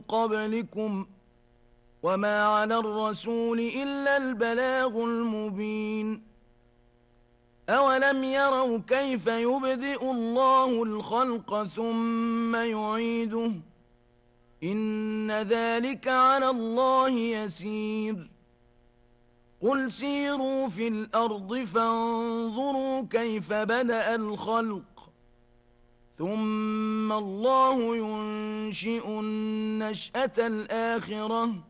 قبلكم وما على الرسول إلا البلاغ المبين أولم يروا كيف يبدئ الله الخلق ثم يعيده إن ذلك على الله يسير قل سيروا في الأرض فانظروا كيف بدأ الخلق ثم الله ينشئ النشأة الآخرة